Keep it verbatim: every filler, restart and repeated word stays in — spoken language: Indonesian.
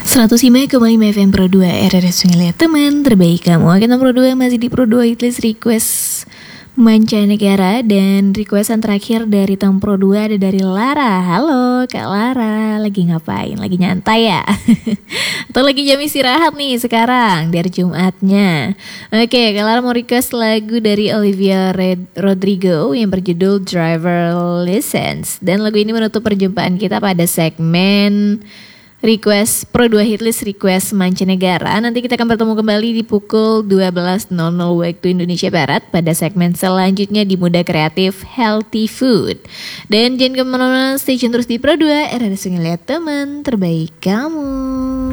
seratus lima koma lima F M Pro dua R R S Sungai Liat teman terbaik kamu. Akhirnya Pro dua masih di Pro dua Hitlist Request Mancanegara. Dan requestan terakhir dari Tem Pro dua ada dari Lara. Halo Kak Lara, lagi ngapain? Lagi nyantai ya? Atau lagi jam istirahat nih sekarang di hari Jumatnya? Oke, Kak Lara mau request lagu dari Olivia Red Rodrigo yang berjudul Driver License. Dan lagu ini menutup perjumpaan kita pada segmen Request Pro dua Hitlist Request Mancanegara. Nanti kita akan bertemu kembali di pukul dua belas nol nol waktu Indonesia Barat pada segmen selanjutnya di Muda Kreatif Healthy Food. Dan jangan kemana-mana, stay tune terus di Pro dua R R S Sungai Liat teman terbaik kamu.